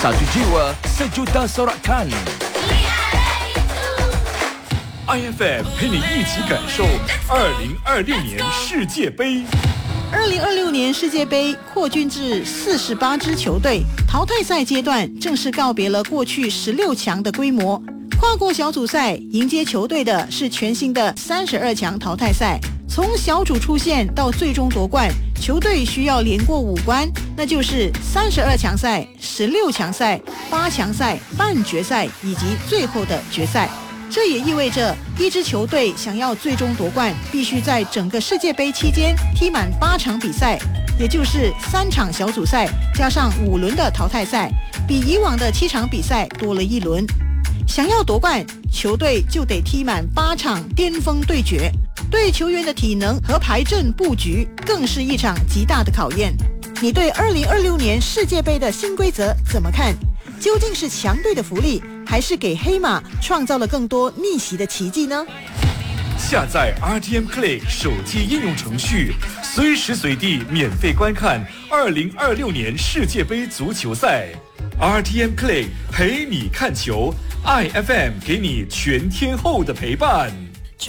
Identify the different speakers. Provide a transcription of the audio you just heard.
Speaker 1: Satu jiwa, sejuta sorakan.
Speaker 2: IFM 陪你一起感受2026年世界杯。
Speaker 3: 2026年世界杯扩军至48支球队，淘汰赛阶段正式告别了过去16强的规模。跨过小组赛迎接球队的是全新的32强淘汰赛。从小组出线到最终夺冠，球队需要连过5关，那就是32强赛、16强赛、8强赛、半决赛以及最后的决赛。这也意味着一支球队想要最终夺冠，必须在整个世界杯期间踢满8场比赛，也就是3场小组赛加上5轮的淘汰赛，比以往的7场比赛多了1轮。想要夺冠，球队就得踢满8场巅峰对决，对球员的体能和排阵布局更是一场极大的考验。你对2026年世界杯的新规则怎么看？究竟是强队的福利，还是给黑马创造了更多逆袭的奇迹呢？
Speaker 2: 下载 RTM Click 手机应用程序，随时随地免费观看2026年世界杯足球赛。RTM Click 陪你看球，IFM 给你全天候的陪伴。